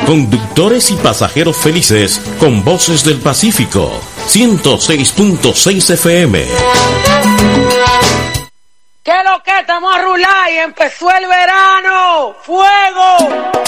Conductores y pasajeros felices con Voces del Pacífico. 106.6 FM. ¿Qué lo que estamos a rular y empezó el verano? ¡Fuego!